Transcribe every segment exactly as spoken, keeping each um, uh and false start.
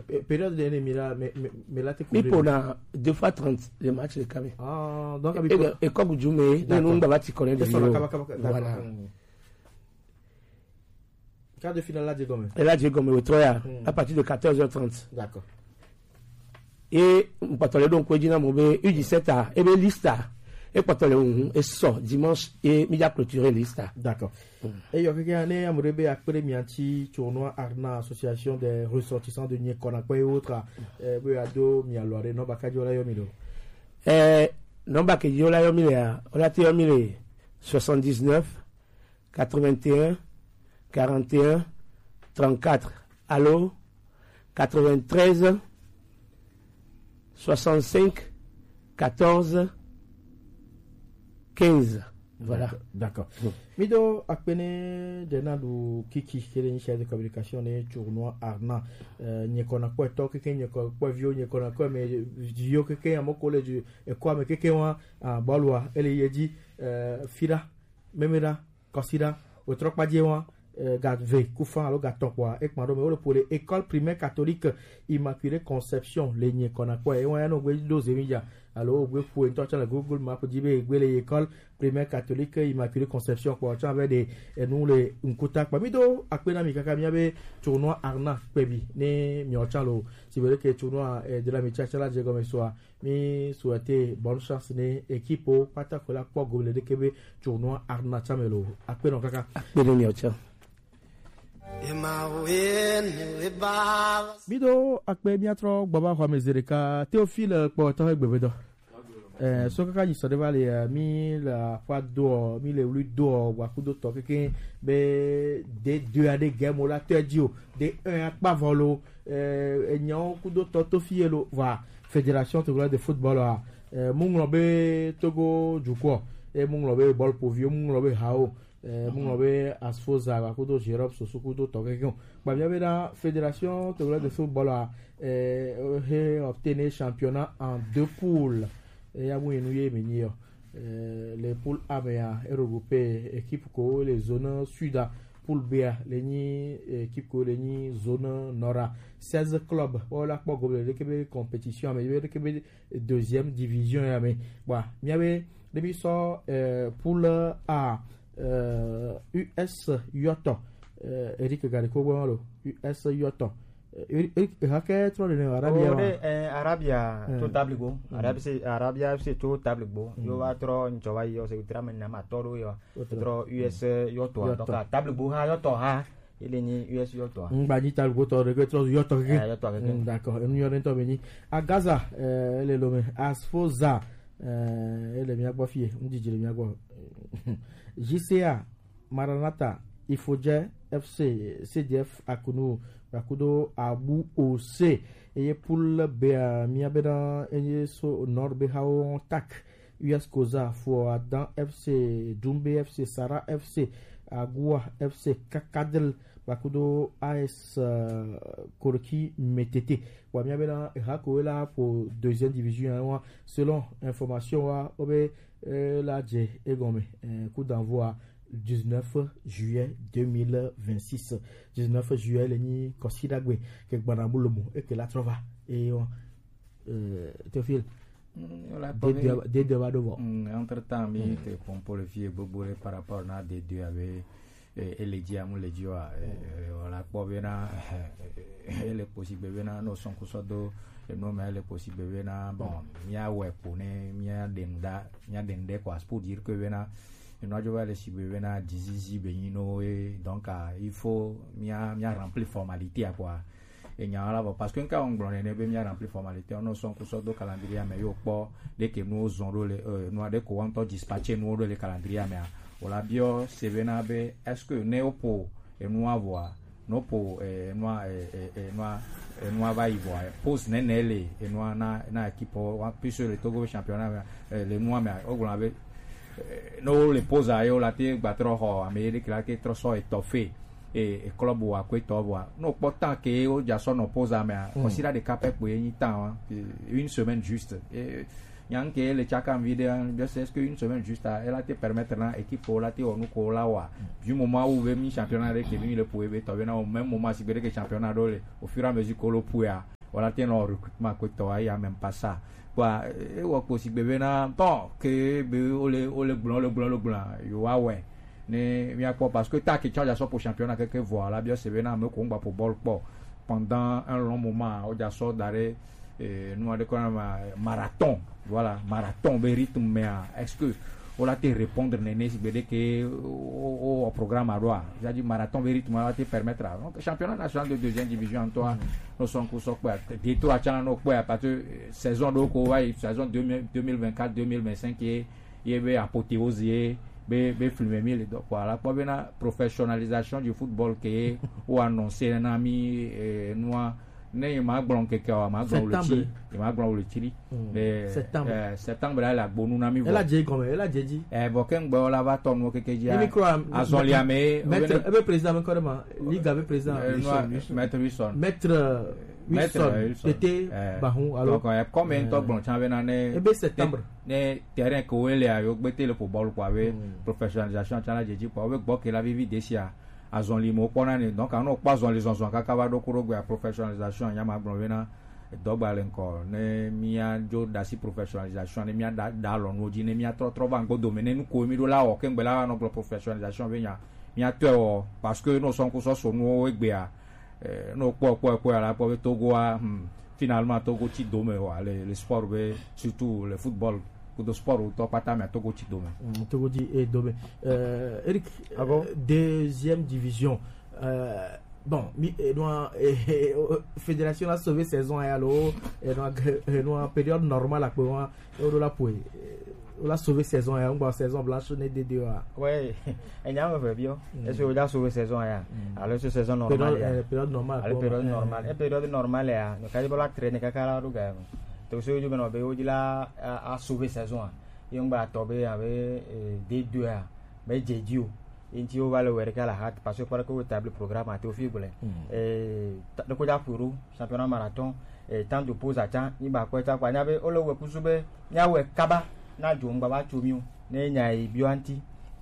période dernière Mila mais mais là tu mais pour la deux fois trente les matchs de Camé ah donc et comme Djoumé nous on va te connaître voilà quart de finale là Diego Gomez et là Diego Gomez au Troya à partir de quatorze heures trente d'accord et on peut aller donc Dina Mobé U dix-sept a et bien lista et peut aller et sort dimanche et midi à clôturer lista d'accord et il y a quelques années à Morebe à Mianti tournoi Arna association des ressortissants de Niékonakwa et autres euh Boyado Mialore no Bakadiola Yomilo eh non Bakadiola Yomilo on a été Yomilo soixante-dix-neuf quatre-vingt-un quarante et un trente-quatre allo quatre-vingt-treize soixante-cinq quatorze quinze voilà d'accord mido akpene denadu kiki kele chef de communication ne tournoi Arna Niékonakwa to keke Niékonakwa vio Niékonakwa mais vio keke amoko le du e kwa me keke wa balwa ele yeji fira memera kosira otrokpadie wa Gadve, Koufan, alors Gatokwa, et Madame pour l'école primaire catholique Immaculée Conception, les Niékonakwa, et on a un deux émidia. Alors, vous pouvez entrer dans Google Maps, dire l'école primaire catholique Immaculée Conception, quoi, tu avais des, et nous les, un contact, pas mido, à peine, Mika Kamiabe, tournoi Arna, Pebi, ne, Miochalo, si vous voulez que le tournoi de la Michachala, j'ai comme soit, mais souhaiter bonne chance, ne, équipe, patakola, quoi, Goulet de Québec, tournoi Arna Chamelo, à peine, on caca, à peine, Miocha. Bido akpe miatro baba kwa mezereka Théophile kwa tawe gbevedo eh so kaka yiso de vale mi la kwa do mi le lu do wa kudo to keke be de deux ade game la tedio de un akpa volo eh enyan kudo to to fielo va fédération togolaise de football eh munglobe Togo juko e munglobe ball povio munglobe hao Munglobe Asfoza Kudo Jirop Sosukudo Togekon. Babia la fédération togolaise de football a obtenu championnat en deux poules. Et à Mouinouye Menio. Les poules A B A est regroupé équipe ko les zones sud poule B A les équipe ko les zone nord seize clubs. Voilà pour gober les compétition mais les deuxième division mais voilà. Il y avait depuis ça poule A Uh, U S Yoto uh, Eric Gariko Walo U S Yoto Eric Hake trop de Arabia oh eh Arabia to tabligo Arabia c'est Arabia c'est to tabligo yo va trop nchowa yo se trame na matoro yo trop U S Yoto donc tabligo ha Yoto ha il ni U S Yoto ngbaji tabligo to de trop Yoto d'accord nous y to beni à Gaza le lome Asfoza elle est bien coiffée on dit je bien quoi J C A Maranatha Ifoje F C C D F Akunu Akudo Abu O C et pour le Béa Miabeda et so Norbe Hao Tak U S Koza Fou dans F C Dumbe F C Sara F C Agua F C Kakadel Bakudo A S Korki Metete wa Miabeda Hakoela pour deuxième division selon information wa obe la J Egome coup d'envoi dix-neuf juillet deux mille vingt-six dix-neuf juillet les Kosidagwe que Banabulumu et que la trova et euh Théophile des deux va devant entre temps mais que pour le vieux bobo par rapport à des deux avec et les diamants les dieux voilà pour venir elle est possible venir nos son cousado et non mais elle est possible venir bon mia ouais pour ne mia denda mia dende quoi pour dire que venir et nous je vais aller si venir dizizi benino et donc il faut mia mia remplir formalité à quoi et nya là parce que quand on blonde ne bien remplir formalité on son cousado calendrier mais yo pas dès que nous on le nous dès qu'on to dispatcher nous le calendrier mais Ola bio se venabe est-ce que neopo et nous avoir no po et nous et et nous et nous va y voir pose nenele et nous na na équipe wa plus le Togo championnat les nous mais on avait no le pose ayo la te batro ho Amérique la que trop so étoffé et club wa ko to wa no pourtant que o ja so no pose mais considère des capes pour y temps une semaine juste et yang ke le chaka vidéo bien c'est que une semaine juste elle a te permettre na équipe pour la te on ko la wa du moment où vemi championnat avec lui le pouvait to au même moment si que championnat au fur et à mesure que le pouvait voilà t'es non recrutement que toi il y a même pas ça quoi et wa possible bena bon que be ole ole blanc le blanc le blanc yo wa ouais ne mi akpo parce que ta qui change ça pour championnat que voilà bien c'est bena me ko ngba pour ball pour pendant un long moment o ja so d'arrêt et nous a quoi marathon voilà marathon be rythme mais est-ce que on a te répondre néné si bede que au, au programme à droit j'ai dit marathon be rythme va te permettre donc championnat national de deuxième division en toi nous sommes pour ça quoi des tout à chana no quoi parce que saison do ko wa saison deux mille vingt-quatre deux mille vingt-cinq qui est be apothéose be be filmer mille donc voilà pour bien professionnalisation du football qui ou annoncé un ami nous ne ma glon ke ka ma glon le chi ma glon le chi mais septembre septembre là la bonu na mi elle a dit comme elle a dit eh bo ken gbo la va ton mo ke ke ji a son li ame maître e président encore ma ligue avec président maître Wilson maître Wilson était bahun alors donc comme en to glon chan na ne e be septembre ne terrain ko ele a yo gbete le football kwa we professionnalisation chan la ji kwa we gbo ke la vivi desia azon limo pona ni donc on pas on les onzon kaka ba do kuro gba professionnalisation ya ma gbon we na dogba le nko ne mia jo dasi professionnalisation ne mia da da lo no ji ne mia tro tro ba ngo domaine nu ko mi do la o ke ngbe la no professionnalisation be nya mia to o parce que no son ko so so no egbe a no po po po ala po Togo a finalement Togo ti dome wa le le sport be surtout le football de sport ou toi pas mais Togo ti dome Togo ti et dome euh Eric ah bon? Deuxième division euh bon mi doit fédération a sauvé saison à l'eau et dans période normale à quoi on la pour on a sauvé saison à une saison blanche né de deux ouais et n'y a pas bien est-ce que on a sauvé saison à alors ce saison normale période normale période normale et période normale à ne quand il va la traîner kaka ru ga to so ju beno be o dila a sauver saison a yon ba to be ave de deux a be jeju inti o vale were kala hat parce que par ko table programme a to fi bole eh de ko ja furu championnat marathon et temps de pause a temps ni ba ko ta kwa nya be o lo we kusube nya we kaba na jo ngba ba chomiu ne nya e bioanti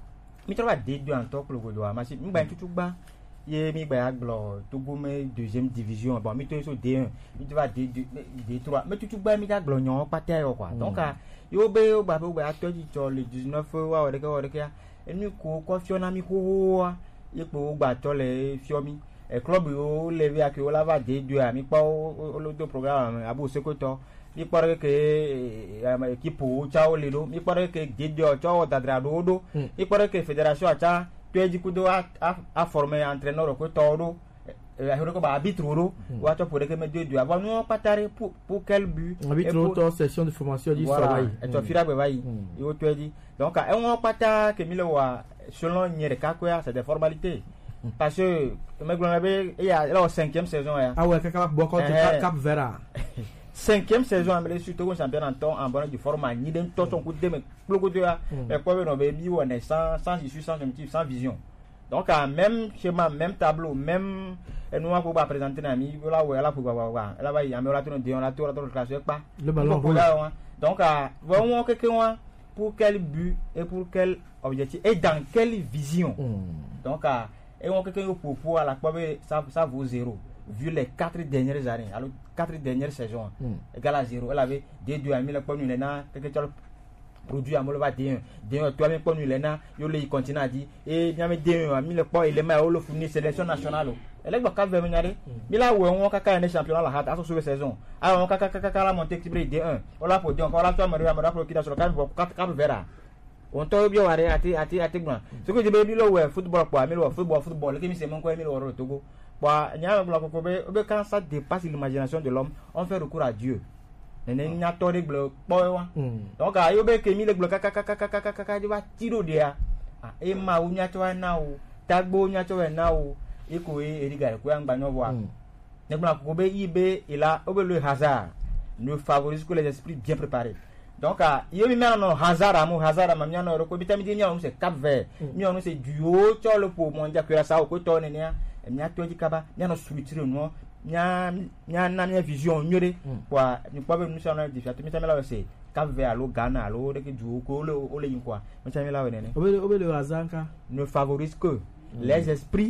mi troba de deux en top lo go do a ma si ngba tutu gba ye mi gba aglo Togo me deuxième division bon mi to so D un mi to va D D trois mais tu tu gba mi aglo nyon pate yo quoi donc yo be yo gba be gba to ji to le dix-neuf wa o de ka o de ka enu ko ko fiona mi ko wa ye po gba to le fiomi e club yo lever ak yo la va D deux a mi pa o lo do programme abu sekoto mi pare que équipe o chao le do mi pare que D deux chao dadrado do mi pare que fédération a cha tu dis que a a formé entraîneur ko todo e a ko ba arbitre ro wa to pour que me deux deux avant nous patare pour pour quel but arbitre to session de formation du travail et to fira be vai yo tu dis donc e on pata que mi le wa selon nyere ka ko ya c'est des formalités parce que me glon be il y a la cinquième saison ya ah ouais kaka bon contre Cap Vert cinquième saison mais surtout au championnat en bonne du format ni den to son coup de me bloco de et quoi no be bi on est sans sans issue sans objectif sans vision donc même schéma même tableau même et nous on va présenter na mi là ouais là pour voir là va y a me là tout on là tout là tout classe pas le ballon donc vraiment quelqu'un pour quel but et pour quel objectif et dans quelle vision donc et on quelqu'un pour pour la quoi ça ça vaut zéro vu les quatre dernières années alors quatre dernières saisons mm. égal à zéro elle avait D deux à mille comme nous là quelque chose produit à moi va D un D un toi même comme nous là yo le continue à dire et bien mais D un à mille pas il est mais le fournir sélection nationale elle va cap venir aller mais là où on kaka un championnat la hat à sauver saison alors on kaka kaka la monter équilibré D un on l'a pour dire encore là toi me me rappelle qui dans sur le cadre quatre quatre verra on to bien arrêter ati ati ati blanc ce que je veux dire là football quoi mais le football football qui c'est mon quoi mais le Togo quoi nya bla ko be be quand ça dépasse l'imagination de l'homme on fait recours à Dieu nene nya to de blo boy donc ayo be ke mi le blo kaka kaka kaka kaka di ba tiro dia ah e ma u nya to na o tagbo nya to na o e ko e eri gare ko angba no wa ne bla ko be ibe ila o be le hasard ne favorise que les esprits bien préparés donc yo mi mena no hasard amu hasard ma nya no ko bitami di nya on c'est Cap Vert mi on c'est duo cho le pour mon dia que ça o ko to ne ne nya to di kaba nya no structure no nya nya na nya vision nyore kwa ni kwa be mission na difficulté mi tamela c'est Cap Vert alo Ghana alo de que duo ko le o le yin kwa mi tamela we ne obe obe le azanka ne favorise que les esprits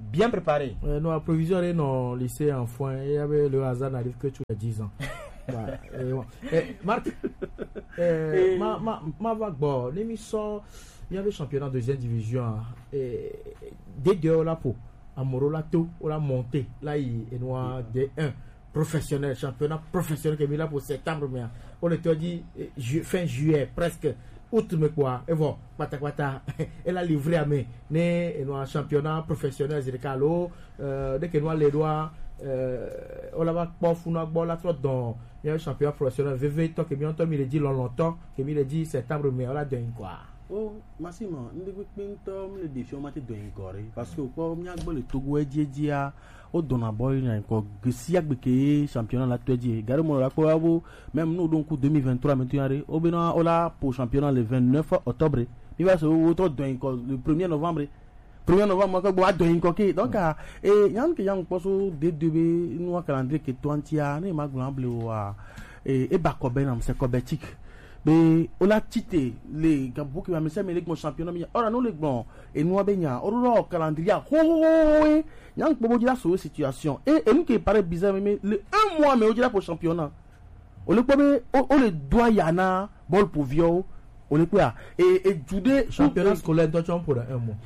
bien préparé. Euh, nous approvisionner nos lycées en foin. Il y avait le hasard n'arrive que tous les dix ans. Bah, et, bon. Et, Marc, euh, ma, ma, ma vague, bon, l'émission, il y avait championnat deuxième division. Et dès deux là pour Amoro là tout, on l'a monté. Là, il est noir D un professionnel, championnat professionnel qui est mis là pour septembre. Mais on était dit ju, fin juillet, presque août, mais quoi. Et bon, pata pata, elle a livré à mes né un championnat professionnel. C'est le cas là. Dès que nous les doigts. Euh, on l'a pas fou na bon la trop dans il y a un championnat professionnel V V toi que bien toi il a dit longtemps que il a dit septembre mais on l'a donné quoi oh massimo ndi pinto le défi on m'a donné encore parce que quoi on y a le Togo et dia au donna boy na encore si que championnat la toi dit gare mon la quoi même nous donc deux mille vingt-trois maintenant au bena on l'a pour championnat le vingt-neuf octobre il va se autre donné encore le premier novembre premier novembre ko bo adon ko ke donc et yan ke yan poso de de be no calendrier ke twenty-a ne maglamble wa et e ba ko benam c'est cobetic be o la tite le gabu ke ma se me le championnat mi ora no le bon et no benya o ro calendrier ho ho yan ko bo dira so situation et et nous ke paraît bizarre mais le un mois mais o dira pour championnat o le ko be o le doit yana ball pour vieux o le quoi et et jude championnat scolaire toi tu pour un mois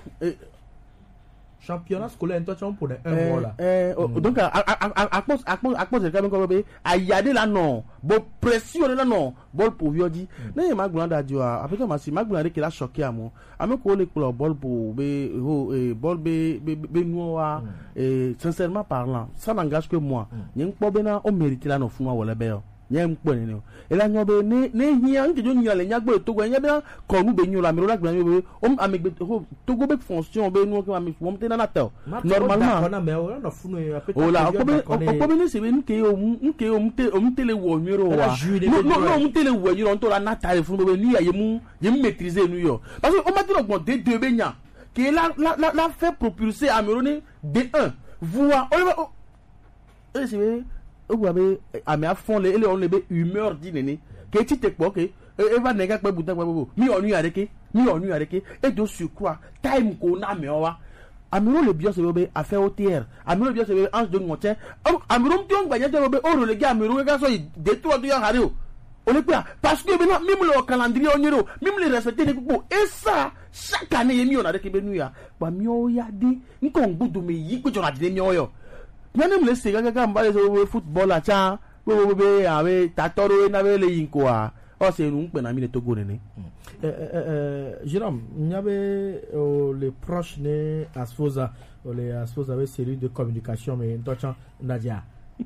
championnat scolaire toi tu pour un mois là eh donc à à à cause à cause à cause de quand même à y aller là non bon pression là non ball pour vieux dit mais ma grande adio après ma si ma grande qui l'a choqué à moi à me ko le club ball pour be ball be be noa et sincèrement parlant ça n'engage que moi n'y pas bena on mérite là non fuma wala be nyem ko ni e la nyobe ne ne hiya nke jo nyala nyagbo to gwa nyabia ko mu be nyola mi ro la gba mi be o amigbe to go be fonction be nu ko ami fo mte na natel normalement na me o na funu e o la ko be ko be ni se be nke o nke o mte o mte le wo mi ro wa no no mte le wo yiro to la natal funu be ni ya yemu yemu maîtriser nu yo parce que o mate lo gbon de deux be nya que la la la fait propulser Amerone D un voix o e se ou avez à mes fond les on les humeur d'inéné que tu te quoi que et va négatif pas bouton pas mi on nuit avec mi on nuit avec et de surcroît time qu'on a mais on va Amiro le bien se veut à faire au T R Amiro le bien se veut ange de monter Amiro tu on va dire veut oh le gars Amiro gars so détruit de hario on le quoi parce que maintenant même le calendrier on yero même les respecter les coups et ça chaque année mi on a avec benuya ba mi o ya di nko ngudu me yi ko jona de mi o yo nane mle se gaga mbale so football a cha bo be ave tatoro na be le yinko a o se nu pe na mi le Togo nene euh euh Jérôme il y avait les proches né Asfoza les Asfoza avait série de communication mais touchant Nadia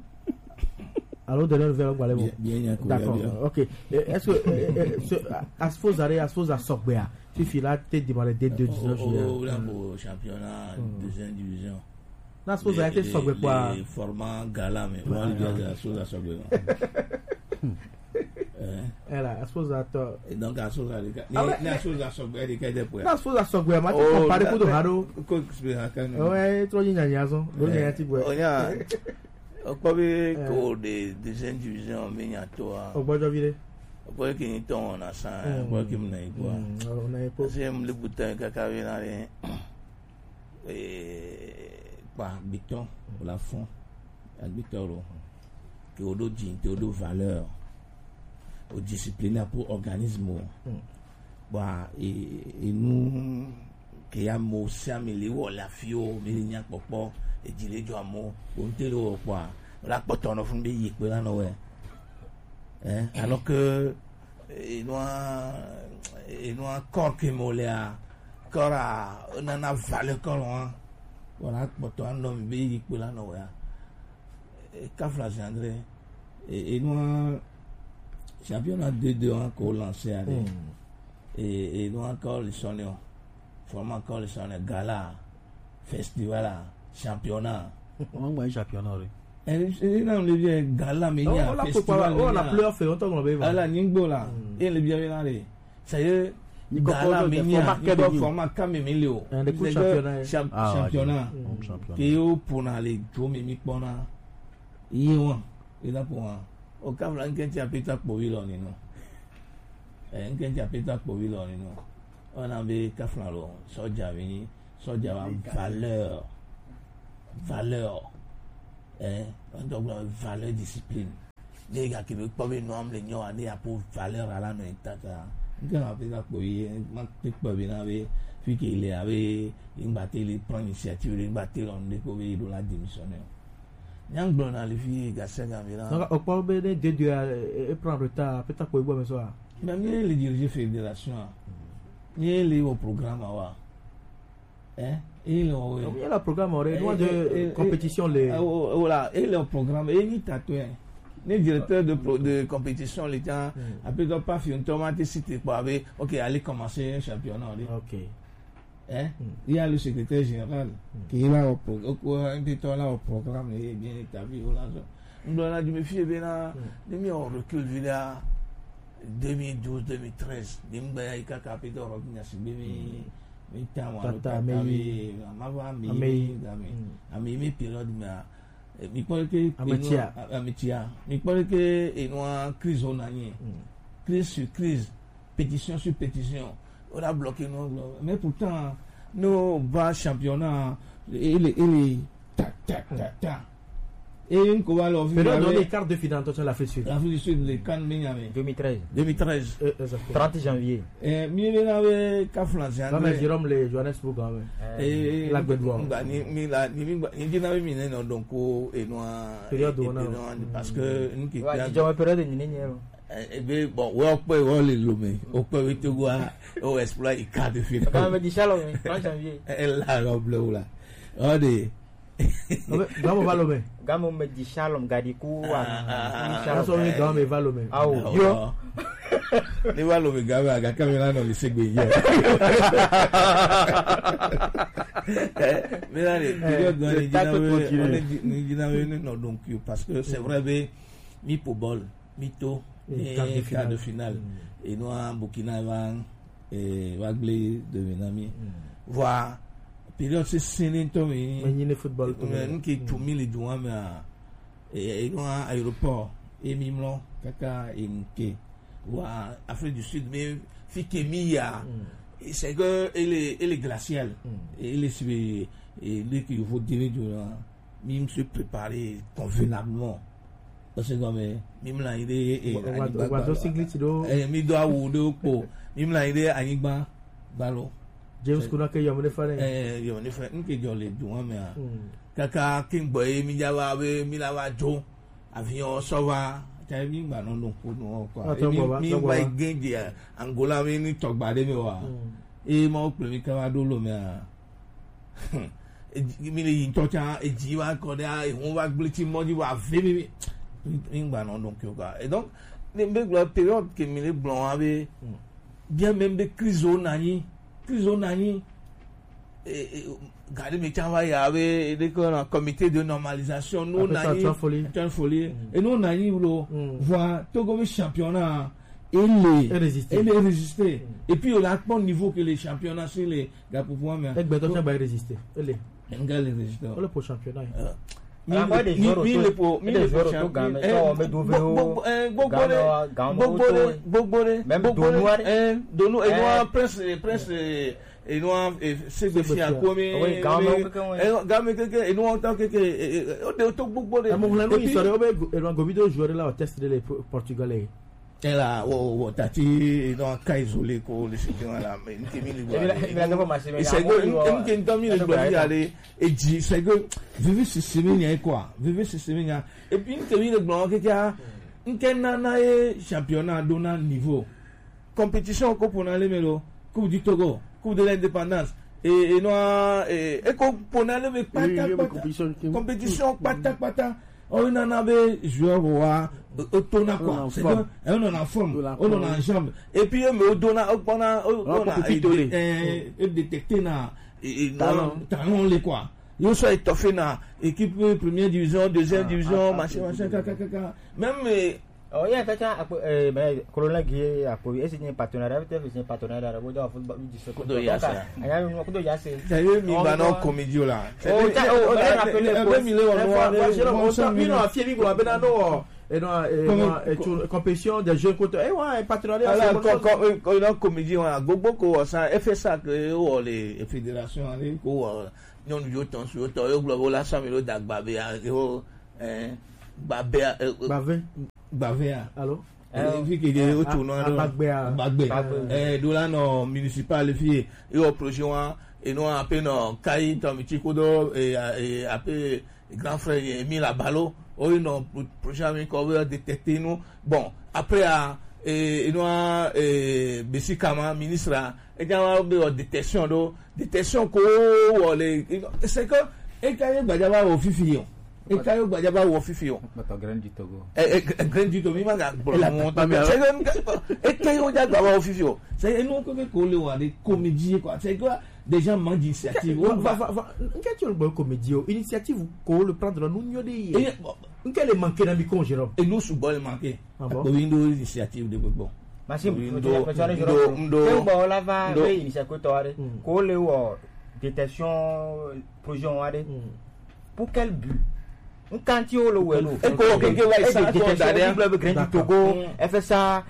alors de leur vers quoi bien d'accord OK est-ce que Asfoza Asfoza Sokbea tu fais là tête de malade de dix-neuf juillet au au championnat deuxième division. La chose a été sobre quoi le format gala mais moi je dis la chose à sobre elle a chose à toi et donc la chose à la chose à sobre elle est des points la chose à sobre ma tu comparer pour de haro ko expliquer ouais trop nya nya so do nya ti boy onya okwabe ko de deuxième division mais nya to a ogbojo vire ogbojo ki ni ton na san ogbojo ki mna igwa on a pas c'est me le bouton kaka we na rien et par béton pour la fond à béton que au din que au valeur au disciplinaire pour organisme bah et et nous que ya mo sameli wo la fio mi nya popo et dire jo amo on te lo quoi la poton no fun be yi pe la no we hein alors que il doit il doit corps que mo là corps a on a valeur corps voilà poto ando be yipo la no ya e Kafla André et et nous championnat deux deux encore lancé à et et nous encore les sonnons format encore les sonnons gala festival championnat on va championnat et et non le bien gala mais il y a festival on a playoff fait longtemps on va ala nyingbo là et le bien là ça y est gala menia il format kamemilio championnat que au pour aller jouer mi pona yiwa ila pona o Kafla nkenti apeta povilo ni no eh nkenti apeta povilo ni no on a be Kafla lo soja vini soja va valeur valeur eh donc valeur discipline les gars qui veulent pas venir nous les gens aller pour valeur à la noix tata quand on fait ça pour y ma petite pas bien avec puis qu'il est avec une bataille il prend initiative une bataille on est pour y la démissionner yang blon ali fi gasa gamira donc au point de de de et prendre retard peut-être pour boire mais ça même les dirigeants fédération ni les au programme wa hein il y a le programme aurait droit de compétition les voilà et le programme et ni tatoué les directeurs de de compétition les gens après donc pas fi un tomate cité pour avec OK aller commencer un championnat OK hein il y a le secrétaire général qui est là au programme là au programme est bien établi là on doit me fier bien demi on recule via deux mille douze deux mille treize dimba ika capito robina sibibi mi tamo tata mi mava mi mi ami mi période ma mi pare que amitia amitia mi pare que et noa crise on a ni crise sur crise pétition sur pétition on a bloqué nous mais pourtant nos bas championnats il est il est tac tac tac tac et une quoi alors mais dans les quarts de finale attention l'Afrique du Sud l'Afrique du Sud les CAN deux mille treize deux mille treize trente janvier eh mi avait Kaflanzia quand même Jérôme les Johannesburg quand même et la Bedouin ni mi la ni mi ni dina mi ne non donc et noa période on a parce que une qui ouais déjà période ni ni eh ben bon ouais on peut on les lomé on peut oui tout quoi au exploit il quart de finale quand même dit Shalom trente janvier elle la robe là on dit Gamo Valome. Gamo me di Shalom Gadiku. That's only Gamo Valome. Ah yo. Ni Valome Gamo aga kamera no le segbe ye. Mais là les période dans les dina ni dina no donc parce que c'est vrai be mi pour bol, mito et quart de finale et nous en Burkina Faso et Wagley de Benami. Voir période c'est sénéto mais ni football mais qui tout mille douan mais et nous à aéroport et mimlo kaka inke wa Afrique du Sud mais fikemia c'est que elle est elle est glaciale et il est et lui qu'il faut dire du mime se préparer convenablement parce que comme mime là il est on va do singliti do et mi do awu do ko mime là il est anigba balo James kuna ke yomne fare eh yomne fare nke jole duwa me kaka king boy mi jawa we mi la wa jo avion sova ta mi gba no no ko no kwa mi mi ba genje Angola mi ni togbade mi wa e mo pe mi ka wa do lo me mi le yin to cha e ji wa ko da e won wa gliti mo ji wa ve mi mi gba no donc quoi et donc les la période que mi le blanc avait bien même de crise na yi crise na yi et garder mes chava ya avait des comité de normalisation nous na yi tan folie et nous na yi lo voir Togo championnat et les résister et les résister et puis au bon niveau que les championnats sur les gars pour pouvoir mais et ben donc ça va résister les gars les résister le pour championnat mi mi le po mi le po champion eh gbogbo gbogbo gbogbo gbogbo eh donu e no press press e no se be fi akomi e game keke e no ta keke o de to gbogbo de mo la no histoire o be e no go video joueur là au test de les portugais et là o tati no ka isolé ko le champion là mais ni mi le et c'est que une qui tombe le bloqué aller et dit c'est que vivre ce semaine quoi vivre ce semaine et puis une qui le bloqué qui a une na na championnat donnant niveau compétition ko pour aller melo coupe du Togo coupe de l'indépendance et et no et ko pour aller me pata compétition pata pata on en avait joueur wa autona quoi c'est que on en a forme on en a jambe et puis mais au dona on a on a et détecter na talent talent les quoi ils sont étoffés na équipe première division deuxième division machin machin kaka même oh il y a quelqu'un euh mais colonel qui a pour essayer un partenariat avec un partenariat avec le football du second do ya ça il y a un coup de ya c'est ça y est mi ba non comédie là oh on a rappelé deux mille on on ça mi no afie mi go abena no et non compétition des jeunes côté eh ouais partenariat alors quand quand comédie on a gogo ko ça fait ça que les fédérations aller ko nyɔnu yiwo tɔn si wotɔ yewo gblɔ be wola sami lo da gbavea yewo ɛɛ gbavea Gbave. gbavea Allô? fi ke de o tun na Gbagbe. gbagbe ɛɛ do la nɔ municipal fi yewo projet wa enu ape nɔ kayi tɔmitsi ko do ee ape grand frère yɛ mi la balo o yi nɔ projet mi kɔ be détecter nu bon après a ee enu a ee besi kama ministre a ejama be wɔ détection do détection ko wɔ le c'est que eka ye gbadaba wɔ fifi o eka ye gbadaba wɔ fifi o. Bato grain du Togo. ɛ ɛ grain du Togo mi ma ka gbɔdɔ mɔ ta mɛ c'est que eka ye o ja gbadaba wɔ fifi o c'est enu ko ke ko le wa de comédie quoi c'est que des gens manquent d'initiative. Va va va. Qu'est-ce que tu veux comédie? Initiative ko le prendre nous n'y a des. Quel est manqué dans le con Jérôme? Et nous sous bol manqué. Ah bon? Pour une initiative de bon. Machine Ndo- peut faire ndo- ndo- bon là va ndo- ve initiative to are ko le wo détection projet on are pour quel but un kanti o le welo E ko ke ke wa isa ko da de. le Grand du Togo F S A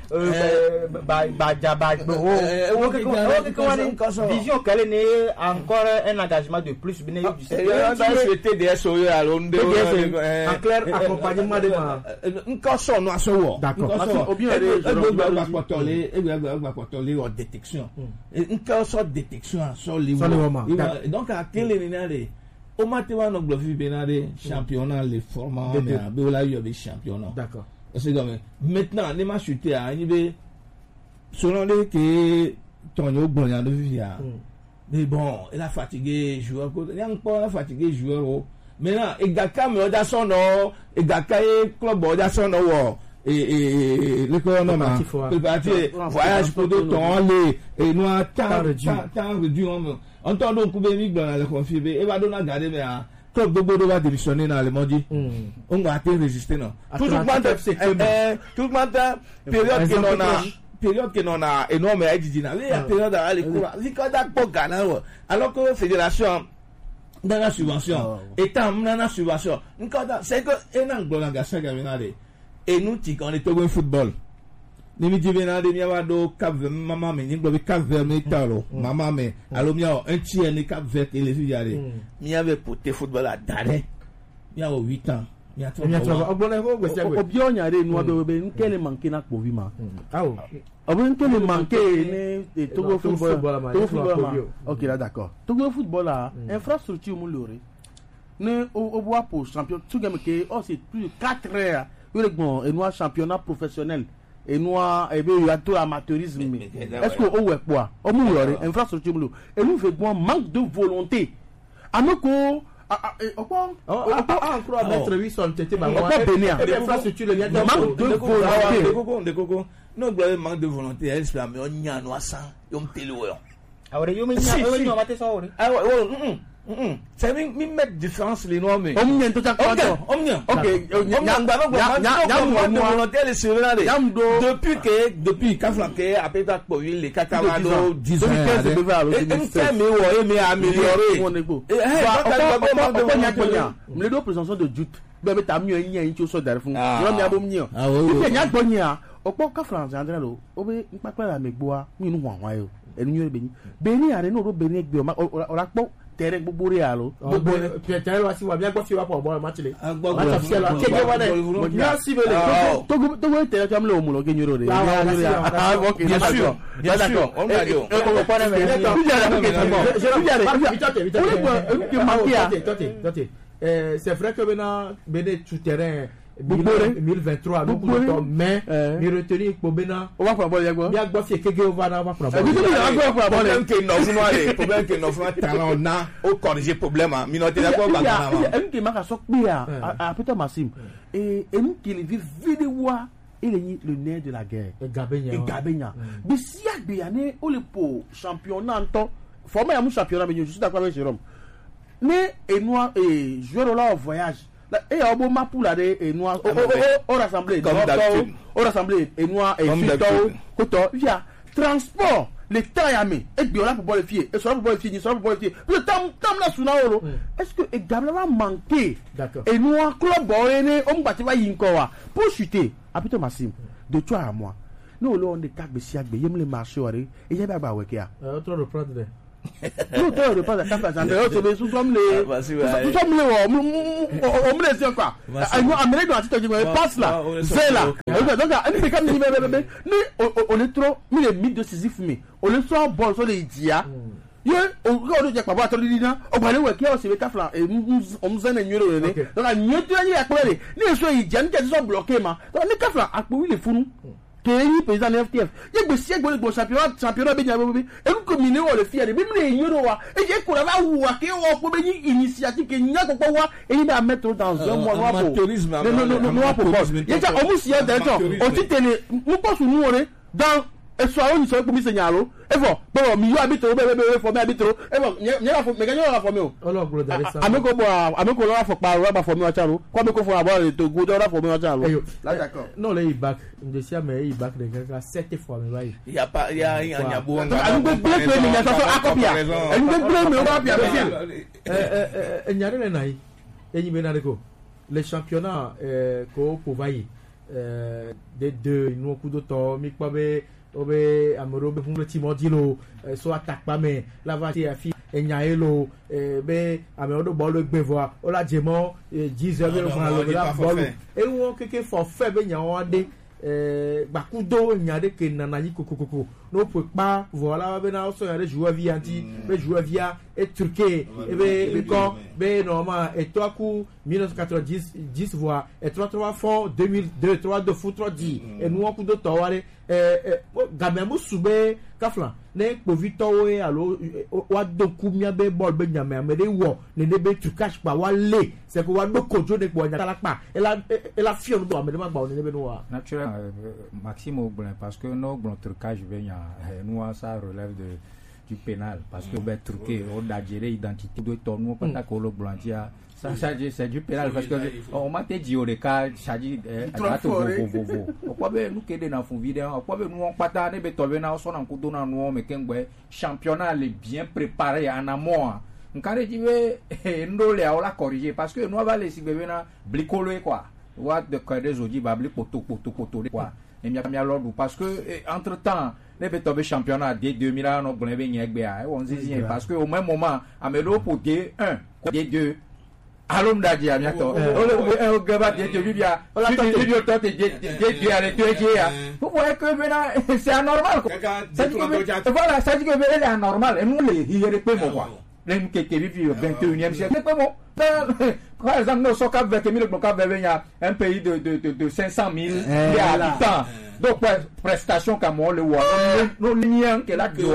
ba ba ja ba o o que que vision qu'elle n'est encore un engagement de plus bien du Et on a souhaité des S O E à l'onde. En clair, accompagnement de ma. Encore son no aso wo. D'accord. Au bien, e allez, gba je gba rentre- potole, e gba gba gba potole en détection. Encore so détection so le So le wo. wo. Donc à quel ni na le o ma te wa no glo fi benade championnat le format mais be la yo be championnat. D'accord. C'est comme maintenant les matchs chuté à ni be selon les que ton yo gbon ya do fi ya. Mais bon, il a fatigué joueur. Il a encore fatigué joueur. Maintenant, il a quand même dans son nom, il a quand même club dans son nom. Et et le corona, le parti voyage pour deux temps aller et nous temps temps réduit on entend donc couper mic dans le confirmer et va donner garder mais club de Bodo va démissionner dans le monde. On va te résister non. Tout le monde tout le monde période que l'on a période que l'on a énorme à dire na la période à l'écoute vi quand da po Ghana alors que fédération dans la subvention état dans la subvention c'est que un angle dans la saga venale et nous ti quand est au football ni mi di venale ni wa do Cap Vert maman me ni gbo Cap Vert me talo maman me alo mi un tiers ni Cap Vert et les filles mi avait porté football à Dare mi a huit ans mi a trop obi onyare nu abe be nkele manke na kpovi ma Ah oh. obi nkele manke ne Togo football football, Togo ma, football ma Togo. ok là d'accord Togo football là infrastructure mu lore ne o bois pour champion tout game que oh c'est plus de quatre heures le bon et noir championnat professionnel et noir et bien il y a tout amateurisme est-ce que o ouais quoi o mu lore infrastructure mu et nous fait bon manque de volonté anoko Ah, encore mettre huit cents tétés bah moi. de Infrastructure le lien manque de de volonté. volonté de coco no gbe manque de volonté elle se mais on nya no asan yo mtele wo ahora yo me Si, nya yo si. me mate so ore ah ouais ouais mm c'est mi mi mettre différence les noirs mais om nyen to ta ok ko on nya ok on nya ngba no gbe manque de volonté elle se là Yam do- depuis que depuis ka flanqué après ta po le kakawado dix ans quinze be va lo et un mi wo e mi améliorer on est beau Eh, eh, ba donc, o donc, ko donc, ko nya donc, ko nya me do présomption de doute be be ta mi yin yin ti o so dare fún Ah. yo mi abom yin Ah, oui, oui. ti nya gbo yin a opo ka France andre lo o be npa pa la megbo a mi nu wan wan yo enu yo be ni be ni are no ro be ni egbe o ma o ra po tere gbogbo re a lo Gbogbo Pierre wa si wa bien gbo fi wa pour boire match le. Agbo- Match officiel wa kege wa de. Bien si vele. Ah. to go to go tere kam le o mu lo ke nyoro re Ah, ouais, Nyoro re merci, a. merci. Ah, ok Bien d'accord. sûr, bien D'accord. sûr, on l'a dit. Eh, eh, on va pas Mais d'accord. Vous allez ok c'est bon. Vous allez Vite, vite, Vous vite. allez que manquer a. Attendez, attendez, attendez. Euh, c'est vrai que maintenant, Béné tout terrain, Boubore. deux mille vingt-trois, nous Boubore. pouvons mais, Eh. mais retenir pour Bénin, O wa fa bo ye gbo. bien que Bofié, Kege, on va en avoir pour Eh, vous allez agbo fa bo le. problème que nous voulons aller problème que nous voulons talent na au corriger problème hein minorité d'accord Il y a- il y a- bagana il y a maka sok pe a a Peter Massim et et nous qui le vit vidéo il est le nerf de la guerre Et Gabenya. et Gabenya mais si a be ane o le po championnat nto former am championnat mais je suis d'accord avec Jérôme ne et noir et joueur là au voyage et au bon map pour la de et noir au rassemblé Comme d'habitude. au rassemblé et noir et Comme fito d'habitude. koto via transport le temps ya me et bien là pour boire le fier et sur pour boire le fier sur pour boire le fier le temps temps là sous na oro est-ce que et Gabela va manquer D'accord. et nous en club boy ne on bati va yin ko wa pour chuter apito Massim de toi à moi nous là on est quatre besi agbe yem le marché ore et y a ba weke a Euh, autre reprendre de. no to de pas ka ça de to be sous comme les sous comme les on me les quoi nous amener dans attitude je passe là c'est là donc on fait comme ni on est trop mais les mythes de Sisyphe mais on le soit bon sur les dia ye o ko do je pa ba to li na o gba le we ki o se be kafla e o mu zan enyo le ne donc a nyo tu ni akole ni so yi jan ke so bloqué ma donc ni kafla akpo wi le funu ke ni président F T F ye gbe si gbe gbo championnat championnat be jan be e ko mi ne o le fiere bi mi le enyo wa e je ko la ba wu wa ke o ko be ni initiative ke nya ko wa e ni ba mettre dans un mois noir pour non non non noir pour ye ja o mu si ya direction o ti tele mu ko su nu ore dans e so awon so ko mi senyalo e fo bo mi yo abitro be be be fo me abitro e fo nye la fo me ganyo la fo me o ologbo dare sa ameko bo ameko lo la fo pa ro ba fo mi o charo ko me ko fo abo to go do la fo mi o charo là d'accord non les back de sia me i back de ga sept fois me vai il y a pas il y a il y a bo anu be play to ni so so akopia anu be play me o ba pia be eh eh eh nyare le nai enyi be na de ko les championnats euh ko ko vai euh des deux nous coup de temps mi pa be obe amoro be fun ti mo di lo so attack pa me la va ti afi enya elo be ame odo ball gbe vo o la jemo dix heures be fun lo la ball e won keke forfait be nya won de eh gbakudo nya de ke nana yi kokokoko no peut pas voilà be na so ya de joueur via anti be joueur via et turqué e be be ko be normal et toi coup mille neuf cent quatre-vingt-dix dix voix et trois trois fond deux mille deux trois de foot trois dix et nous on coup de tawale eh gamemu sube kafla ne povito we alo wa do kumia be ball be nyame amede wo ne ne be trucage pa wa le c'est que wa do kojo ne po nyala pa ela ela fio do amede ma gba ne be no wa naturel Maxime Oblin parce que no bon trucage be nya nous ça relève de du pénal parce que be truqué on a géré identité de ton nous pas que le blanchia ça c'est du pénal parce que on m'a dit au cas chargé à to vo vo vo pourquoi be nous que dans fond vidéo pourquoi be nous on pas ta ne be to be na so na kudo na nous mais kengbe championnat est bien préparé en amont nkare dit we ndo le la corriger parce que nous va les sigbe na blicolo quoi what de quoi des odi ba blik poto poto poto quoi et mi a l'ordre parce que entre temps les bétobé championnat dès deux mille on connaît bien egbe a on dit parce que au même moment amelo pour D un D deux alom daji a bientôt o gaba D deux bibia la tante video tante D deux à les deux ya vous voyez que maintenant c'est anormal quoi voilà ça dit que c'est anormal et nous les il répète quoi les qui qui vivent au vingt et unième siècle c'est bon par exemple nous sommes cap vingt mille cap vingt un pays de de de de cinq cent mille habitants donc prestation comme on le voit nos liens que là que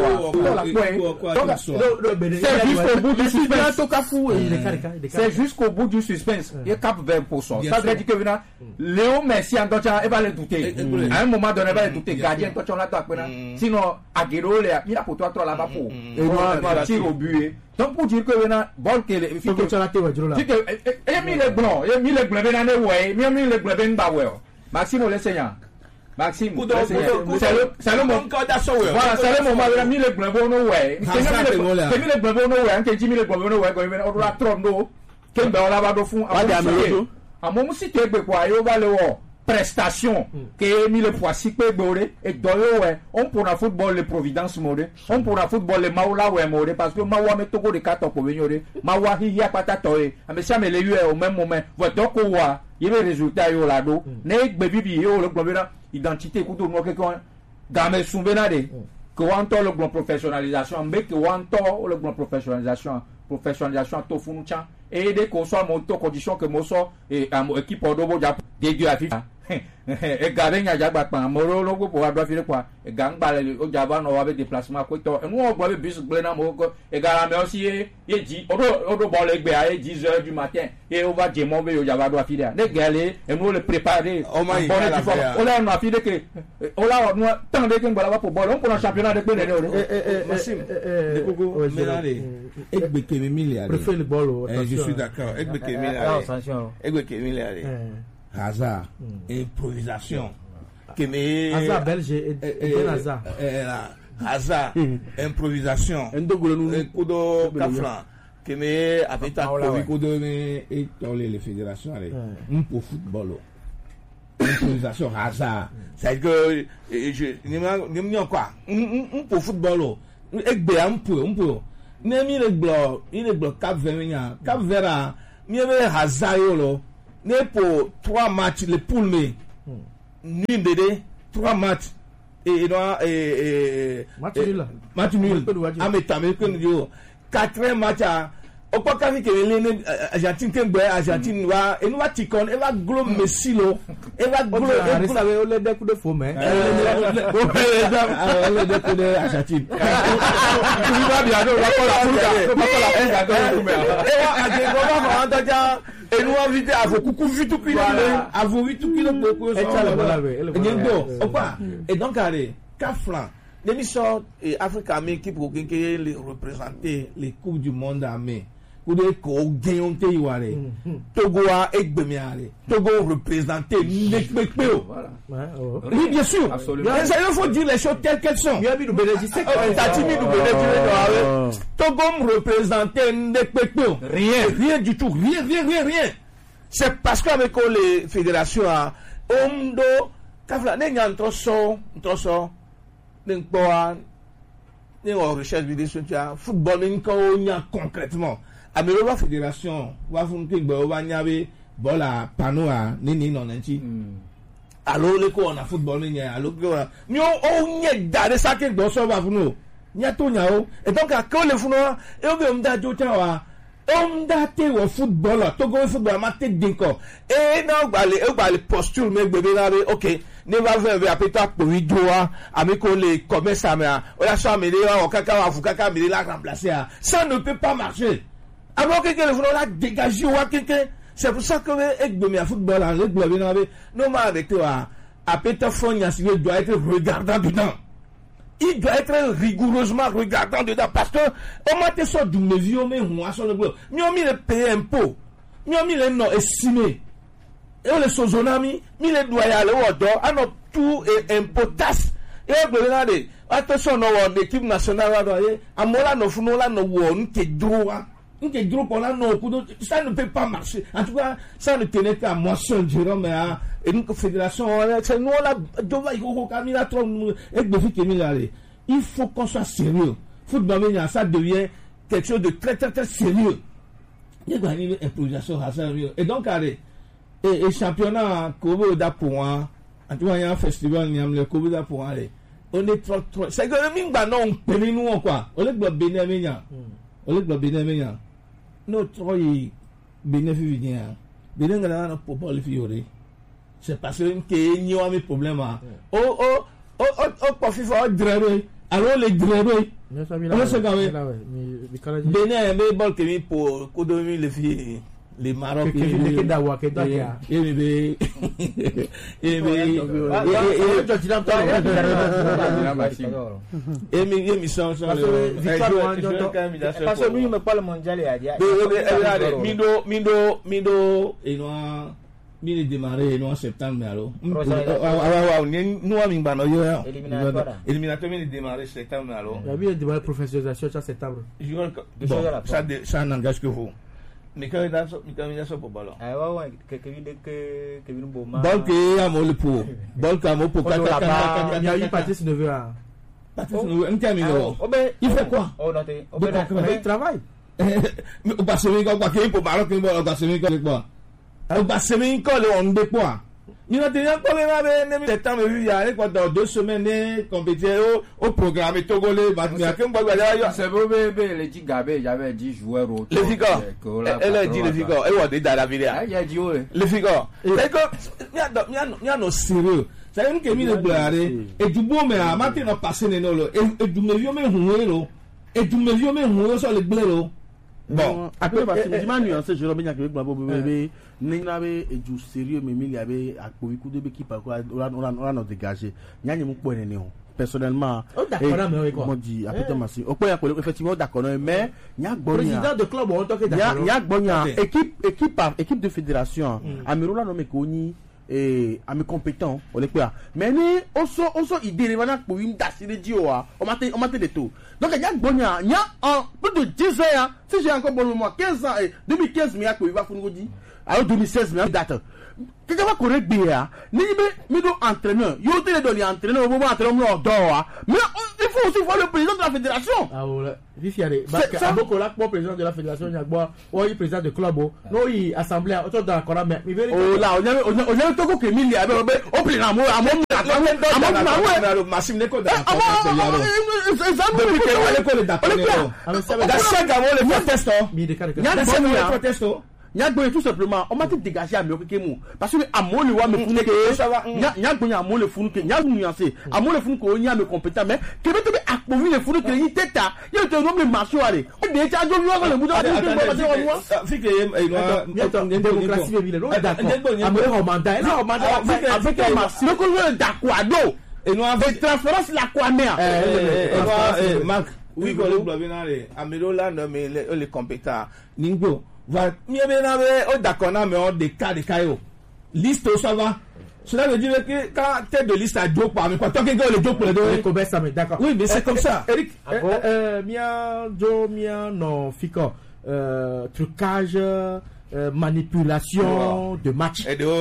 c'est jusqu'au bout du suspense c'est jusqu'au bout du suspense il cap vingt pour cent ça veut dire que maintenant Léo Messi en touchant il va le douter à un moment donné il va le douter gardien touchant là sinon Aguero il a pour toi trois là-bas pour et tir au but donc pour dire que maintenant ball que les filles que la télé là et mis les blancs et mis les blancs dans les ouais mis les blancs dans bah ouais Maxime l'enseignant Maxime c'est le c'est le moment voilà c'est le moment il a mis les blancs dans nos ouais c'est mis les blancs dans nos ouais que dit mis les blancs dans nos ouais quand on la trompe d'eau que ben là bas au fond à mon si tu es quoi il va le prestation que mis le poissi que boré et dans ouais on pour la football le Providence mode on pour la football le Maula ouais mode parce que Mawa met toko de quatre pour venir Mawa hi ya patatoe mais ça me le eu au même moment votre ko wa il y a résultat yo là do ne bebibi yo le globe identité ku do no ke ko game souvenir de que on le grand professionnalisation mais que on le grand professionnalisation professionnalisation to funu cha et dès qu'on soit mon condition que mo so et équipe odobo ja de Dieu a FIFA e gabe nya jagba pan moro logo po ado fire kwa e gangba le o jaba no wa be déplacement ko to e mo gba be bus gbe na mo ko e gara me aussi e ji odo odo ball egbe a e dix heures du matin et on va djemo be o jaba do fire ne gale e mo le préparer on ma yi la o la no fire que o la no tant de que ngba pour ball on pour un championnat de pene o Maxime de gogo melale egbe ke mi milliard préfère le ball je suis d'accord egbe ke milliard egbe ke milliard hasard, mm. improvisation. Mm. Hasard belge et, et, et hasard. Hasard, improvisation. Kudo Kaflan. Keme avec ta kudo et toller les fédérations un pour football. Improvisation hasard. C'est que je n'aime quoi? Un pour football. Egbe un peu, un peu. ne mi le gblɔ mi le gblɔ Cap Vert nya Cap Vert a mi be Hazard yo lo ne po trois matchs le poule me nul de trois matchs et non et match nul match nul ameta me ko yo quatre matchs a o pa ka fi ke le ne Argentine ke gbe Argentine wa enu wa tikon e wa glo Messi lo e wa glo e glo o le de coup de faux mais o le de coup de Argentine tu va bien do wa ko la fuka ko la fuka do e wa age ko ba fa antaja enu wa vite avo kuku vitu kilo avo vitu kilo de ko so e ngendo o pa et donc allez Kaflan l'émission Africa mais qui pour quelqu'un les représenter les coupes du monde à mai ou de ko gagnons te yare Togo a egbemiare Togo représenter l'ekpekpeo oui bien sûr absolument il faut dire les choses telles qu'elles sont bien bi nous bénéficier tati mi nous bénéficier Togo représenter l'ekpekpeo rien rien du tout rien rien rien rien c'est parce qu'avec les fédérations à Ondo Kafla ne nya ntroso ntroso ne ngboa ne o recherche vidéo sur football ne ko nya concrètement amelo la fédération wa fun ke gbo wa nya be bola panoa ni ni no nanti alo le ko na football ni nya alo ko ni o nya dare sa ke gbo so ba funu nya to nya o et donc a ko le funu e o be o mda jo ta wa o mda te wo football to go football ma te dinko e na gba le e gba le posture me gbe be na be okay ne va faire be apeta po widoa ami ko le commerce amia o la so amele o kaka wa fu kaka amele la remplacer ça ne peut pas marcher avant que le football a dégagé ou quelqu'un c'est pour ça que le football a le globe non mais avec toi à Peter Fonia il doit être regardant dedans il doit être rigoureusement regardant dedans parce que au moins tu sors du mesure mais on a sur le globe nous on mis les payer impôts nous on mis les non estimés et on les sozonami mis les doyers aller au dehors à notre tout et impotas et on peut regarder attention non l'équipe nationale à mola no funo la no won te droit que groupe on a nos ça ne peut pas marcher en tout cas ça ne tenait qu'à moi seul Jérôme et une fédération c'est nous la doit y go Camila trop et de fi il faut qu'on soit sérieux football ça devient quelque chose de très très très sérieux il y a une improvisation et donc allez et, et championnat Kobe da pour moi en tout cas il y a un festival il y a le Kobe da pour aller on est trop trop c'est que même ba non péni nous quoi on est doit bénéfice on est doit bénéfice notre bénéfice vient bien que là pour pas le fiore c'est parce que n'y a pas de problème oh oh oh oh pas fifa dréré alors les dréré on se gagne bien mais bon que mi pour que dormir les filles les Maroc que que dawa que dawa et bébé et bébé et mi mi sont parce que lui me parle mondial et a dit mindo mindo mindo et non mi le démarrer non septembre alors ah ouais nous ami ba no yo éliminatoire mi le démarrer septembre alors il y a bien de professionnalisation en septembre ça ça n'engage que vous mais quand il a so il a so pour ballon ah ouais ouais que que que que bon boma ball que a mo le pour ball ka mo pour il y a eu Patrice Neveu à Patrice Neveu un terminal il fait quoi oh non t'es il travaille mais au passé mais quoi que pour ballon que au passé mais quoi au passé mais quoi le on de quoi il a tenu quoi mais mais temps mais il y a quoi dans deux semaines compétition au programme togolais Batmia que moi c'est beau bébé les dix gabé j'avais dix joueurs au les figures elle a dit les figures et on est dans la vidéo il y a dit les figures c'est que il y a il y a no sérieux c'est une que mi le gloire et du bon mais à matin on passer ne lo et du me vieux mais huelo et du me vieux mais huelo sur le blero bon après parce que dis-moi nuancé Jérôme Nya que babo bébé ninga be du sérieux mais il y avait à kowi coup de équipe quoi on a on a dégagé nya nyi mu po ne ne ho personnellement moi dit après Massi au point effectivement d'accord mais nya gbonya président de club on toque d'accord nya gbonya équipe équipe équipe de fédération Amirola no me koni et ami compétent on est quoi mais ni oso oso idée wana pour une dasine dioa on m'a on m'a de tout donc il y a gbonya il y a en plus de dix ans si j'ai encore bon moi quinze ans et deux mille quinze mais il va foutre dit alors deux mille seize mais date keke va kore gbe ya ni be mi do entraîneur yo te le do li entraîneur o bo entraîneur mo do wa mais il faut aussi voir le président de la fédération. Ah ouais, Vifiare, parce que beaucoup là pour président de la fédération Nyagboa, ou il président de club, non il assemblée autour de la Coran mais il veut. Oh là, on a on a on a tout que mille avec au plein amour amour amour Massim ne ko da. Depuis que on l'école d'accord. Da chaque avant le proteste. Mi de caractère. Nya Le proteste. Nyagbo tout simplement on m'a dit dégager à mieux que mu parce que amour le wa me funu que Nyagbo amour le funu que Nyagbo nuancé amour le funu que on y a me compétent mais que veut te approuvir le funu que il teta il te nomme le marché aller on dit ça jo yo le bouton de fi que il démocratie ville non d'accord amour mandat là mandat avec un marché le ko d'accord et nous avec transférence la quoi mère eh Marc oui ko le blabé na le amelo là non mais les compétents Ningbo va mieux bien oh d'accord na mais on des cas de caillou liste ça va cela veut dire que quand tête de liste à joke par mais pas tant que le joke pour les deux comme ça mais d'accord oui mais c'est comme ça Eric euh mia jo mia non fico euh trucage manipulation de match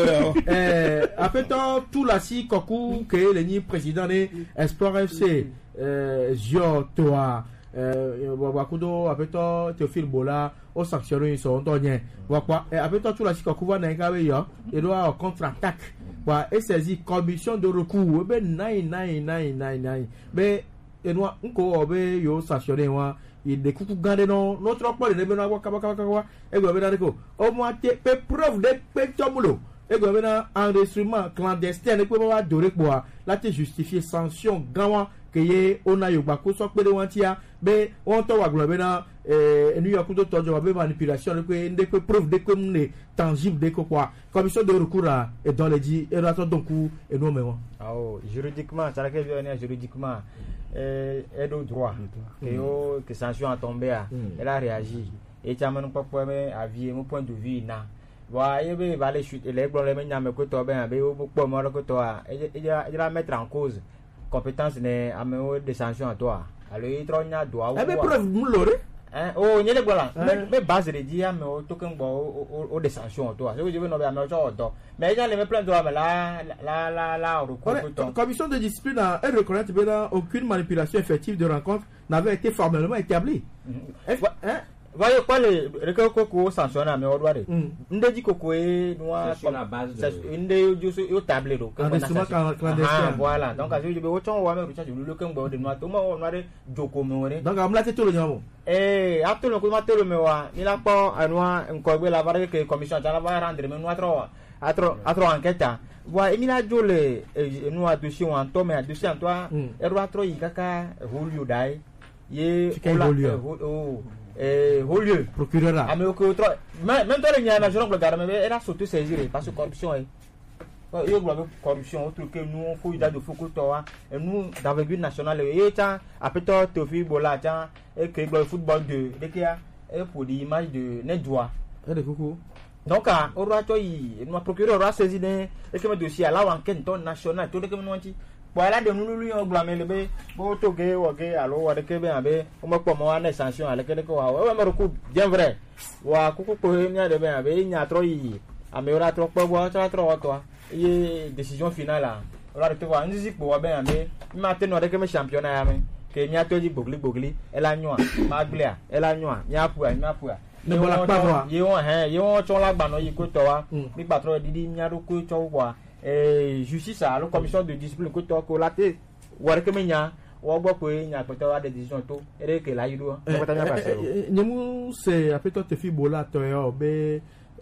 euh après tout la si koku que le ni président de Espoir F C euh Zio Toa euh wakudo après toi Théophile Bola au sanctionné ils sont donnés quoi après toi tout la si koku va na ngawe yo et doit contre-attaque wa et saisi commission de recours be nine nine nine nine nine be enwa nko obe yo sanctionné wa il de kuku gade non notre pas de bena wa kaba kaba kaba e go bena ko au moins te pe preuve de pe tomulo e go bena enregistrement clandestin e ko ba dore kwa la te justifier sanction gawa que ye ona yo ba ko so pe de wantia be won to wa glo bena eh New York do tojo wa be manipulation ko inde ko preuve de ko ne tangible de ko quoi commission de recours et dans les dit et rato donc et non mais ah juridiquement ça que bien juridiquement euh et de droit que yo que sanction a tombé a elle a réagi et tu as même pas pour mais avis mon point de vue na wa yebe va les chute les gros les menya me ko to ben be o po mo ko to a et la mettre en cause compétence ne ame de sanction à toi alors il tronya doit eh be preuve mu lore hein oh nyele gbola me base de dia me o token bo o de sanction toi je veux no be ame o to mais il y a les plein droit mais là là là là la commission de discipline a reconnaît que aucune manipulation effective de rencontre n'avait été formellement établie hein voyez quoi les recours ko sanctionner mais o doit ndé di koko e noa sur la base de ndé yo yo tablero clandestin voilà donc je veux o chon wa me recharge le lequel bo de noa to mo noa de joko me wore donc am la te to le nyamo eh atolo ko ma telo me wa ni la po anwa nko gbe la bare que commission ta la va rendre me noa tro atro atro enquête wa emila jole noa dossier wa to me dossier en toi e ro atro yi kaka holio dai ye o eh haut lieu procureur là mais que trop même toi le nya national le garde mais elle a sauté saisir parce que corruption est yo globe corruption autre que nous on faut il de fouko toi et nous d'envergure nationale et ta après toi Théophile Bola ta et que le football de de qui a et pour l'image de Nedwa et de coucou donc à au roi toi il nous procureur a saisi et que me dossier à la enquête nationale tout de que nous anti voilà de nous lui on blâmer le bé bo to ge o ge alo wa de ke be abe o mo po mo na sanction ale ke de ko wa wa me ko bien vrai wa ku ku ko nya de be abe nya tro yi ame ora tro po bo tro tro to ye décision finale là ora de to wa nzi po wa be abe ma te no de ke me championnat ya me ke nya to ji bogli bogli ela nyoa ma glia ela nyoa nya pu a nya pu a ne bola pa wa ye won he ye won cho la gba no yi ko to wa mi gba tro didi nya ro ko cho wa eh justice à la commission de discipline ko to ko laté war ke menya wo gbo ko nya ko to wa de decision to ere ke la yido ko ta nya passé nyemu c'est après toi te fi bola to yo be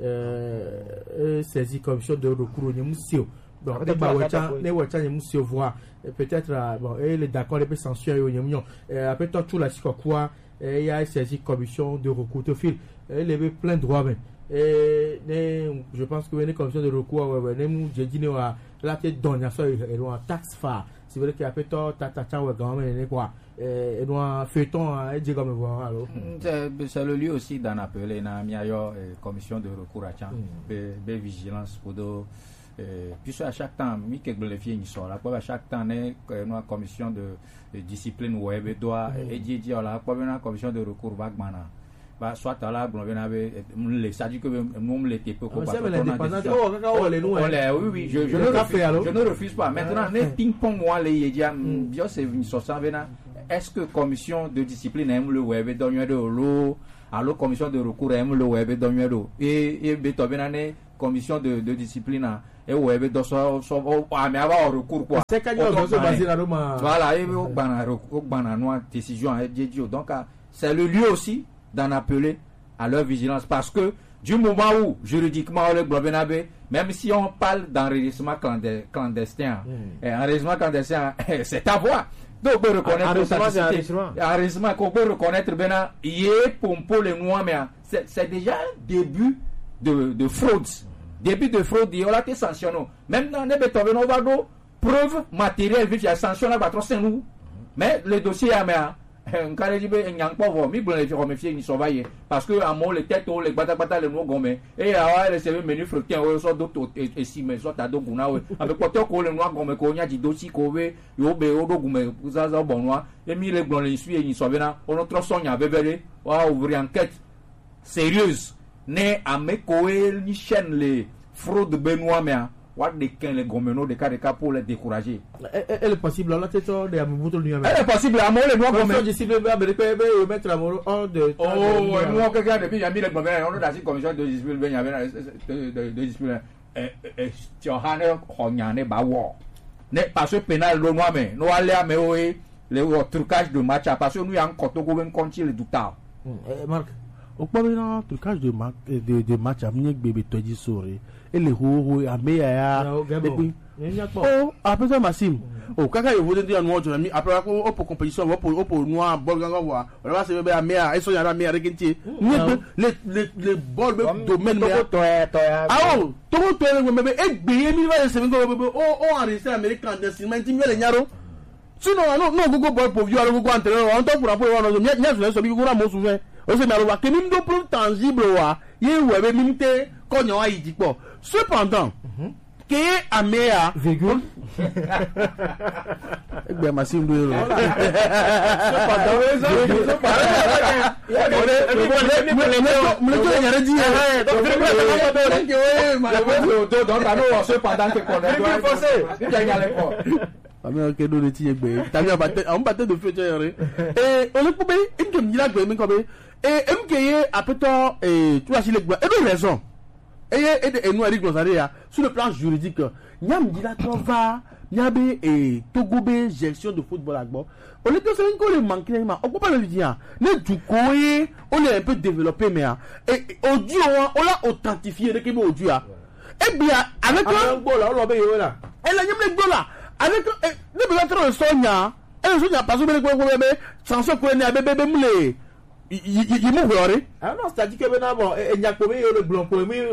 euh saisi commission de recours nyemu sio donc ne ba wacha ne wacha nyemu sio voir peut-être bon et le d'accord les sanctions yo nyemu après toi tout la quoi il y a saisi commission de recours to fil il avait plein droit mais et je pense que les commissions de recours nous j'ai dit nous là tu donnes ça et nous taxe fa c'est vrai qu'il y a peut être tata ta ouais quand même quoi et nous feuilleton et j'ai comme voir alors c'est le lieu aussi d'en appeler na miayo commission de recours à champ be vigilance pour de puisque à chaque temps mi que le fier ni sort là à chaque temps né nous commission de discipline web doit et dit dit là pas une commission de recours vaguement bah soit là bon ben avait les ça dit que nous les types quoi c'est l'indépendance oh kaka le nous oui oui je je ne refuse je ne refuse pas maintenant les ping pong moi les yedia bien c'est une sorte vena est-ce que commission de discipline aime le web donner de l'eau alors commission de recours aime le web donner d'eau et et betovena commission de de discipline et web do so so ah mais avoir recours quoi c'est quand on se base là voilà et au bana au bana noa décision et Dieu donc c'est le lieu aussi d'en appeler à leur vigilance parce que du moment où juridiquement le Globenabe même si on parle d'enregistrement clandestin mm. enregistrement clandestin c'est ta voix donc on peut reconnaître enregistrement qu'on peut reconnaître bien y est pour les noirs mais c'est c'est déjà un début de de fraude début de fraude il y a été sanctionné même dans les béton on va do preuve matérielle vite il y a sanctionné par trois nous mais le dossier a mais un carré de ben yang pas voir mi bon les remercier ni surveiller parce que à mon les têtes les bata bata les noms gomme et à les services menu floqué ou soit d'autres et si mais soit à do guna avec quoi to ko les noms gomme ko nya di dossier ko we yo be o do gomme za za bon noir et mi les bon les suit ni surveiller on notre son ya bébé wa ouvrir enquête sérieuse né à me ko ni chaîne les fraude benoît mais what de quand les gomeno de cas de cas pour les décourager elle est possible là tête de amubuto lui elle est possible à moi les noirs comme je suis bien américain et mettre la moro hors de oh moi quelqu'un depuis j'ai mis les gomeno on a dit commission de discipline ben y avait de de discipline et et tu as un honyane ba wo ne parce que pénal le noir mais no aller mais oui les trucage de match parce que nous y a encore to go ben continue le douta Marc au pas bien trucage de match de de match à mien bébé to dit sorry et les roues à meilleur depuis oh après ça Massim oh kaka yo vote dire nous on après ko pour compétition pour pour noir bol ganga wa on va se bébé à meilleur et so yara meilleur kinti les les les bol domaine meilleur ah oh to to bébé et bien mi va se vengo bébé oh oh enregistré américain de ciment ti miele nyaro sinon non non go bol pour vieux alors go entraîneur on to pour pour on nya nya so bi go ra mo souvent o se na wa kenim do preuve tangible wa ye webe mimite ko nyo ayi dipo cependant que amea virgule egbe Massim do ero cependant ami o ke do le ti egbe tabi abate on bate de future yore eh on ko be imke mjira gbe mi ko be eh imke ye apeto eh tu as si le gba e do raison eh e de enu ari glosaria sur le plan juridique nyam dila to va nyabe eh togobe gestion de football agbo on le to se ko le manquer ma o ko pa le dia ne du ko ye on est un peu développé mais et audio on l'a authentifié de ke be audio a e bia avec un gbo la o lo be yo la e la nyam le gbo la avec ne peut être sonya et sonya parce que le gbo bébé sanso ko ni abebe mule il mou volé ah non c'est-à-dire que maintenant bon et n'y a pas le blanc pour mi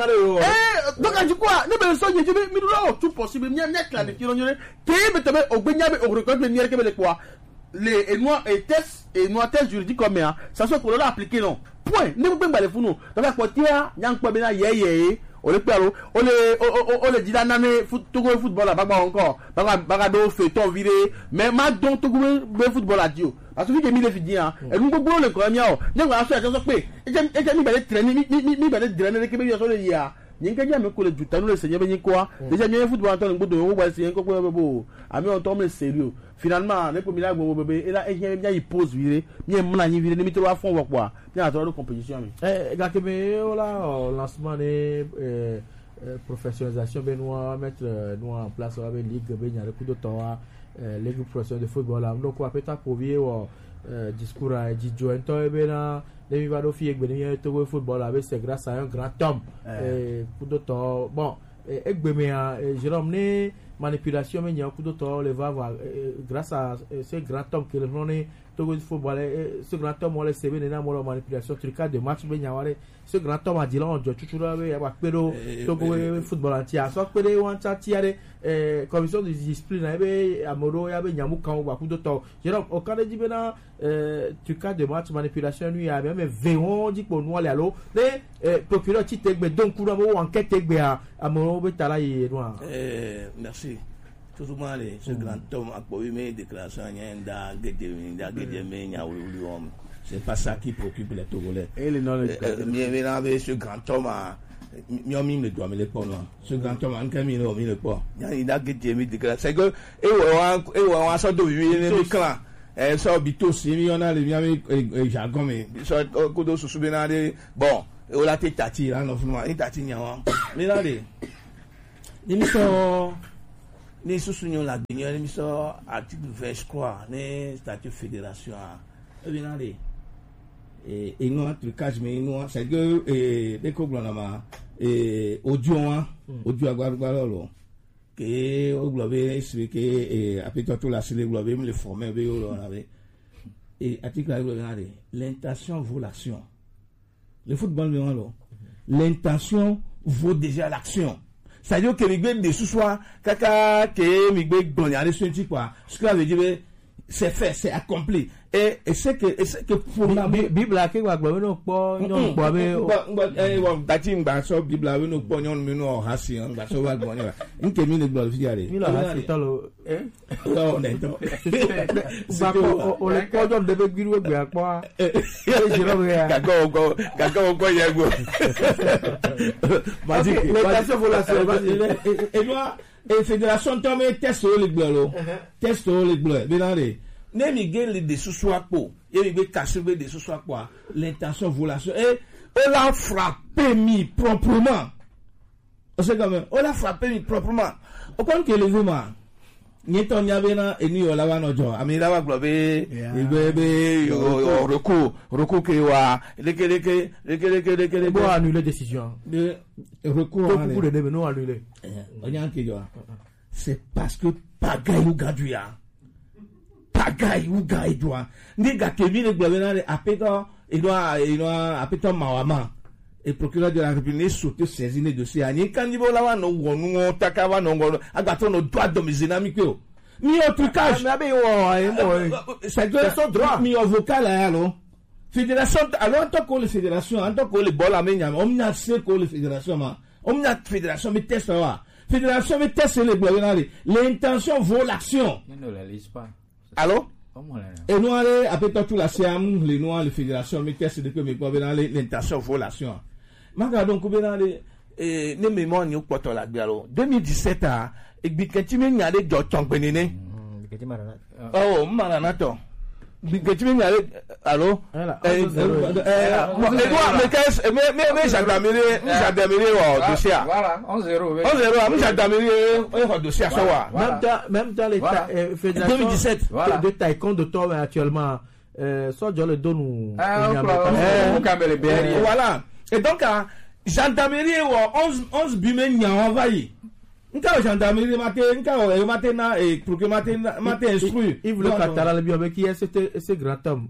eh donc du quoi ne peut sonya je mi lo tout possible n'y a n'y a clarifier on que me tebe ogbenya be reconnaître le nier que le quoi les et moi et test et moi test juridique comme ça ça ko lo appliquer non point ne peut pas le funu donc quoi tia nyang po be na ye ye o le pero o le o le dila nane Togo football là bagba encore bagba bagba do feuilleton viré mais ma don Togo football là dio parce que mi le fi dia e nu gbogbo le ko mi o ne wa so e so pe e je e je mi bele train mi mi mi bele train ke be yo so le ya yin ka ja me ko le juta no le se je be yin ko a déjà mi football anton gbodo o wa se yin ko pe bo ami on to me sérieux finalement ne ko mi la gbo bebe e la e je mi pose viré mi mna yin viré ni mi to wa fon wo po ni a to do compétition mi eh ga ke me o la lancement de euh professionnalisation benoît mettre nous en place avec ligue be nya coup de temps ligue professionnelle de football là donc quoi peut-être pour vier discours à Didjo ento e bena les mi va do fi egbe ni to football avec c'est grâce à un grand homme et coup de temps bon egbe me Jérôme ne manipulation mais nya coup de temps le va voir grâce à ce grand homme que le nom Togo football ce grand homme on le sait bien dans manipulation trucage de match be nya wale ce grand homme a dit là on doit tout là ba pero Togo football antia so pere wan cha tiare commission de discipline na be amoro ya be nyamu kan ba coup de temps Jérôme au cas de dibena trucage de match manipulation lui a même vingt dit pour nous aller allo les procureur ti tegbe donc coup mo enquête tegbe amoro be tala yi noir eh merci tout le monde ce grand homme a pas eu mes déclarations da gede da gede me nya wuli om c'est pas ça qui préoccupe les Togolais. Et les non mais ce grand homme a mis le doigt mais les pas non. Ce grand homme a un camion au milieu pas. Il a gagné mais c'est que et on et on a sorti de vivre les clans. Eh ça bito si on a les bien et jargon mais ça kodo sous benade bon on la tête tati là non vraiment tati nyawa. Mais là les l'émission les sous-sougnons la dernière émission article vingt je crois les statut fédération et bien allez et et nous trucage mais nous c'est que et des coglonama et audio audio agbarolo que au globe expliqué et après tout la c'est le globe me le former on avait et article regardez l'intention vaut l'action le football mais alors l'intention vaut déjà l'action. C'est-à-dire que Miguel de sous-soi, caca, que Miguel Bonyane, ce quoi. Ce que ça veut dire, c'est fait, c'est accompli. Et, et c'est que, et c'est que pour la Bible, qui va boire, non, pas, non, pas, mais, eh, bon, dati, m'basso, Bible, non, pas, non, mais non, rassi, hein, m'basso, va boire, une termine de gloire, fiare. Il a rassi, talo, eh? Non, non, on les cordons de Béguirou, bien, quoi. Gago, gago, gago, gago, yago. L'intention vaut l'action, et moi, et fédération tombe test les bleus test les bleus benare ne miguel de sous-soipo et miguel cassé de sous-soipo l'intention vaut l'action et on l'a frappé mi proprement c'est quand même on l'a frappé mi proprement au compte que le vement Nieto nyabena eni yo lawa no jo amira wa globe ibebe yo roku roku ke wa leke leke leke leke leke leke bon annuler décision de roku beaucoup de démons annuler onyan ke jo c'est parce que pagay ou gaduya pagay ou gaidwa ndi ga kemi le globe na apeta il doit il doit apeta mawama et procureur de la République sauté saisir les dossiers ani kandibo la wa no wonu takawa no ngoro agato no droit de mes amis ko mi autre cas mais c'est que son droit mi avocat là alors fédération alors en tant que la fédération en tant que le bol amenya on n'a c'est que la fédération ma on n'a fédération mais test là fédération mais test les blogueurs l'intention vaut l'action ne la lise pas allô. Et nous allons après tout la C A M, les noirs, les fédérations, mais qu'est-ce que mes problèmes l'intention vaut l'action. Maga donc bien les ne mémoire ni au poto la bialo deux mille dix-sept a et biketi me nyale do tongbenene oh maranato biketi me nyale allo eh Edouard mais qu'est-ce mais mais mais gendarmerie gendarmerie au dossier voilà un zéro un zéro am gendarmerie au dossier ça va même dans même dans l'état fédération deux mille dix-sept de taekwondo to actuellement euh soit je le donne voilà. Et donc, gendarmerie, onze, onze bumen n'y a envahi. Nka gendarmerie, matin, nka matin na et pour que matin matin instruit. Il voulait Qatar le bio, mais qui est ce ce grand homme?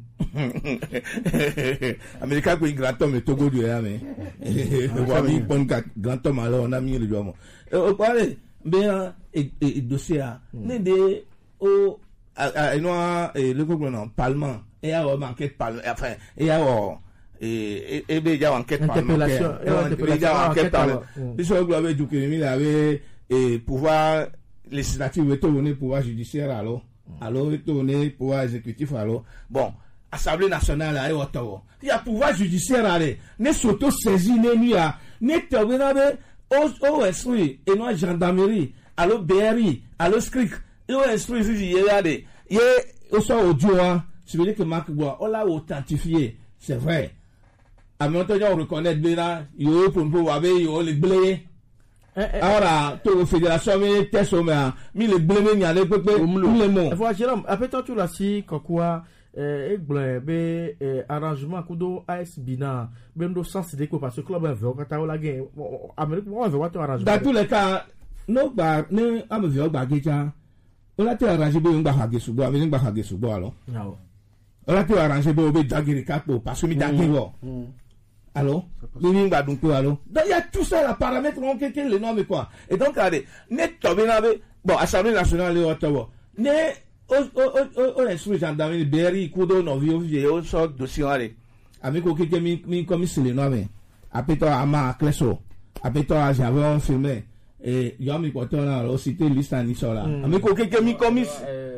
Américain quoi grand homme, Togo du mais. On mis bon grand homme alors on a mis le bio. Au parler, bien et dossier a. Ne de au à noir et le gouvernement parlement et à enquête parlement enfin et à et et ben il y a enquête parlementaire il y a enquête parlementaire ils sont globés du qu'il avait et pouvoir législatif retourner pouvoir judiciaire alors alors retourner pouvoir exécutif alors bon assemblée nationale là et Ottawa il y a pouvoir judiciaire aller ne s'auto saisir ne nuit ne terminer au esprit et non gendarmerie alors B R I alors scric et au esprit il y a des il y a au soit audio ça veut dire que Marc Bois on l'a authentifié c'est vrai. À mon temps, on reconnaît bien, il y a pour nous avoir, il y a les blés. Alors, toute la fédération, mais test au moins, mais les blés, il y a les blés, les mots. Voilà, Jérôme, après toi, tu l'as si, quoi, eh, blé, bé, arrangement, kudo, A S Bina, même de sens de quoi, parce que club, veut, quand t'as la guerre, Amérique, on veut, tu arranges. Dans tous les cas, non, bah, ne, à me voir, bah, déjà, on a été arrangé, on va haguer sous bois, mais on va haguer sous bois, alors. On a été arrangé, on va daguer capo, parce que mi daguer, alors, donc il y a tout ça, la paramètre, on quelqu'un les noms quoi. Et donc, regardez, net tombé bon, Assemblée nationale de Ottawa, ne, on est sous les gendarmerie, Berry, Kudo, Novio, Vieillot, sort dossier, allez. Avec aucun mi commis les noms, après toi, Ama, Clesso, après toi, j'avais un filmé, et Yom Ikoton, là, cité liste à Nissola. Avec aucun mi commis,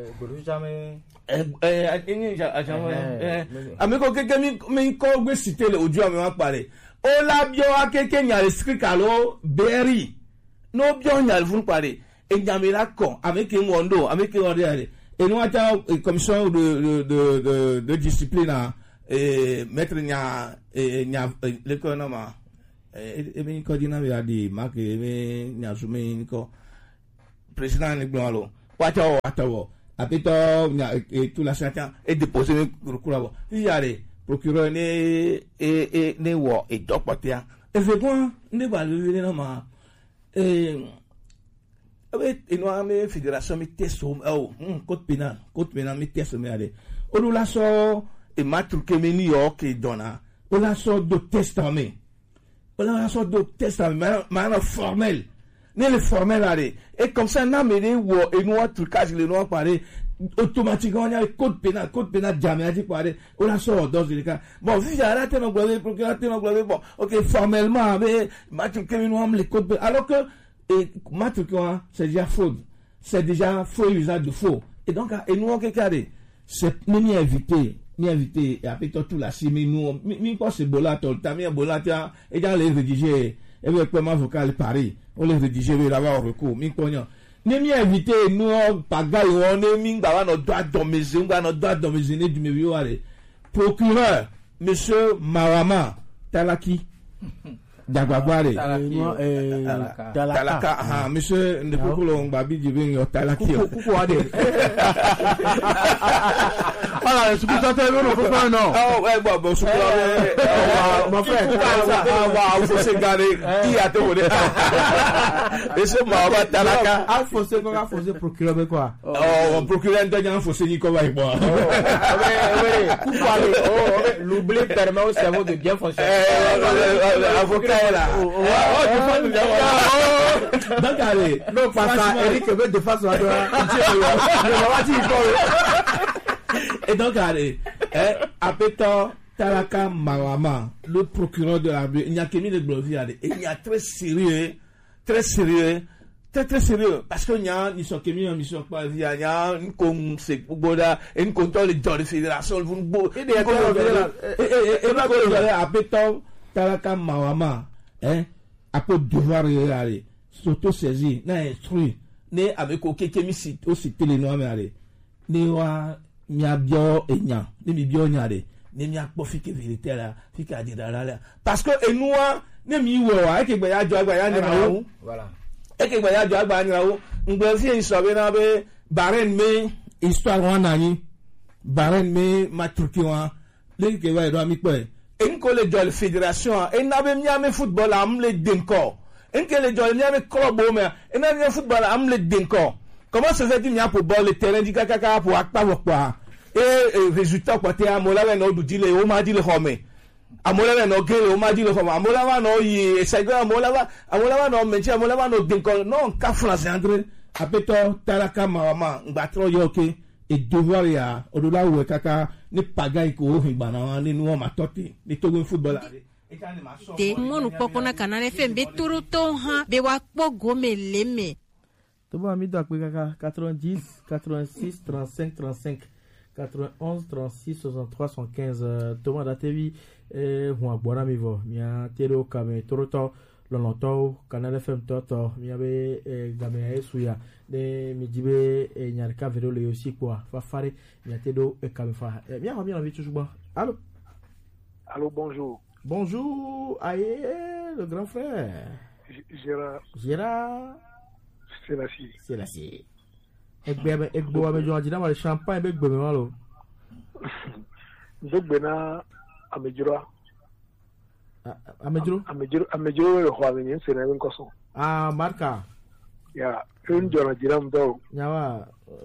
Golu jamais. Eh eh ini ajawa eh amiko keke mi mi ko gbe site le ojú ami wa pare. O la bio akeke nya le skrikalo beri. No bio nya le fun pare. E nya mi la kon avec un wondo avec un ordre. Et nous avons une commission de de de de, de discipline et maître nya et nya l'économie et et bien coordinateur a dit marque et nya soumis ko président ni gbalo wacho wacho apito nya et tout la chacun et déposer recours là il y a les procureur ne et et ne wo et dopotia et fait quoi ne va le na ma et avec une armée fédération mi testo oh code pénal code pénal mi testo mi aller on la so et matru que mi yo que donna on la so de testament on la so de testament mais formel ne le formel aller et comme ça na me wo et nous trucage le noir parler automatiquement il y a code pénal code pénal jamais a dit parler on la so dans le cas bon si j'arrête no gloire procureur no gloire bon OK formellement mais matru que mi no am le code alors que et match c'est déjà faux, c'est déjà faux usage de faux. Et donc, et nous on carré, c'est ni invité, ni invité et après tout la chimie nous, mi quoi c'est bola tout le temps, mi bola tiens et dans les rédiger, et bien comment vocal Paris, on les rédiger il avoir recours, mi cognon. Ni mi invité nous pagaille on est mi ba no droit domicile, on va no droit domicile du mieux aller. Procureur monsieur Marama Talaki Dagwagware Talaka Talaka ah monsieur Ndekulo Ngbabi Jibin yo Talaki kuku ade ala sukuta te no ko no oh eh bo bo sukuta mon frère wa faut se garder qui a te volé et ce Marama Talaka ah faut se quoi faut se procureur quoi oh procureur ndanya faut se ni ko ba ibo Oui, kuku ade oh l'oubli permet au cerveau de bien fonctionner. Avocat là. Donc allez, non pas ça Eric veut de face à toi. Et donc allez, eh Apeto Talaka Marama, le procureur de la ville, il y a Kémy de Glovier, il y a très sérieux, très sérieux. Très très sérieux parce que nya ni so Kémy ni so pa via nya nkom se boda en contrôle de la fédération vous bo et et et et Apeto Talaka Marama hein après devoir aller s'auto saisir na instruit ne avec OK Kémy si aussi télé no mais ne wa nya bio e nya ne mi bio nya de ne mi akpo fike vérité là fike adira là parce que et nous ne mi wo wa e ke gbe ya jo agba ya ne ma Voilà. Et que voyage de Agba Niraou, on peut faire une soirée dans le Bahreïn, mais histoire en année, Bahreïn, mais ma Turquie, les qui va y avoir mis quoi. Et que les jeunes fédérations, et n'avait mis à mes football à me les décor. Et que les jeunes mis à mes clubs, et n'avait mis football à me les décor. Comment se fait-il n'y a pour ball le terrain du caca pour acta quoi? Et résultat, quoi, t'es à Mola, non, du dit les Oma dit le Homé. Amola no gele o ma di le fama amola wa no yi sego amola wa amola wa no menchi amola wa no dinko no ka France André Apeto Talaka Marama ngbatro yoke e devoir ya odula we kaka ni pagai ko hingba na ni no ma toti ni togo football te monu pokona kanane F M B turuto ha be wa po gome leme to ba mi do pe kaka quatre-vingt-dix quatre-vingt-six trente-cinq trente-cinq quatre-vingt-onze trente-six soixante-trois soixante-quinze Thomas Datevi eh huwa bora mi vo mia tero kame toroto lonoto Canal F M toto mia be game esuya de mi jibe nyarka vero le yosi kwa fa fare mia tedo e kame fa mia ho bien envie toujours. Allô allô bonjour bonjour aye le grand frère Gérard Gérard c'est la si c'est la si egbe egbo wa mejo ajina ma champagne be gbe me malo ndogbe na amejura amejuro amejuro amejuro le kwa ni nsene nkoso ah marka ya unjo na jiram do nyawa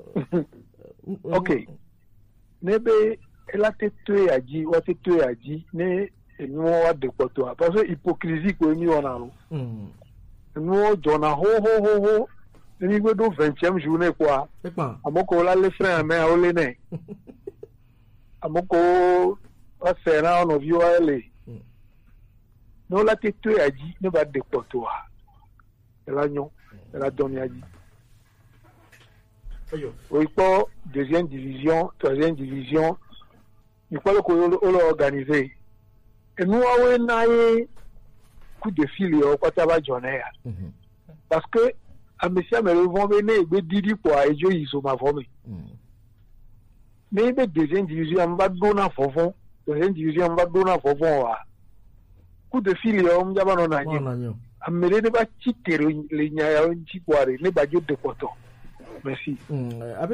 okay nebe ela tetue aji wa tetue aji ne enu wa de poto parce que hypocrisie ko ni ona lo mm enu jona ho ho ho ho ni go do vingtième journée quoi amoko la le frère mais o le ne amoko wa sera ono vio ele no la tetue aji ne ba de poto ela nyon ela doni aji oui pas deuxième division troisième division il faut que on organiser et nous avons un coup de fil au quoi va journée parce que à monsieur me vont venir et dire quoi et je ils sont ma famille mais la deuxième division on va donner fofon deuxième division on va donner fofon coup de fil on va pas non agir amere ne ba chitero le nya ya nchi kware ne ba jode poto merci mm